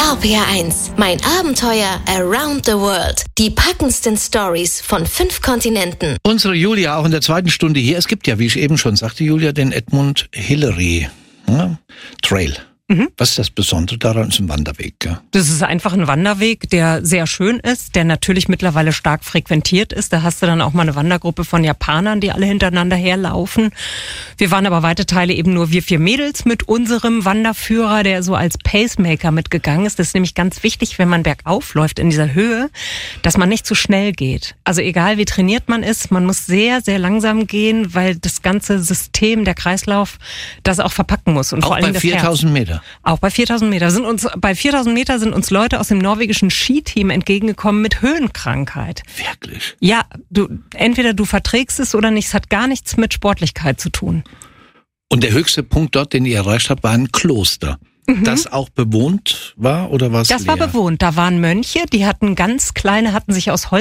RPR1, mein Abenteuer around the world. Die packendsten Stories von 5 Kontinenten. Unsere Julia auch in der zweiten Stunde hier. Es gibt ja, wie ich eben schon sagte, Julia, den Edmund Hillary Trail. Was ist das Besondere daran? Ist ein Wanderweg, ja? Das ist einfach ein Wanderweg, der sehr schön ist, der natürlich mittlerweile stark frequentiert ist. Da hast du dann auch mal eine Wandergruppe von Japanern, die alle hintereinander herlaufen. Wir waren aber weite Teile eben nur wir 4 Mädels mit unserem Wanderführer, der so als Pacemaker mitgegangen ist. Das ist nämlich ganz wichtig, wenn man bergauf läuft in dieser Höhe, dass man nicht zu schnell geht. Also egal wie trainiert man ist, man muss sehr, sehr langsam gehen, weil das ganze System, der Kreislauf, das auch verpacken muss. Und auch vor allem bei 4000 Meter? Auch bei 4000 Meter. Bei 4000 Meter sind uns Leute aus dem norwegischen Skiteam entgegengekommen mit Höhenkrankheit. Wirklich? Ja, entweder du verträgst es oder nicht. Es hat gar nichts mit Sportlichkeit zu tun. Und der höchste Punkt dort, den ihr erreicht habt, war ein Kloster. Das auch bewohnt war oder war es leer? Das war bewohnt. Da waren Mönche, die hatten sich aus Holz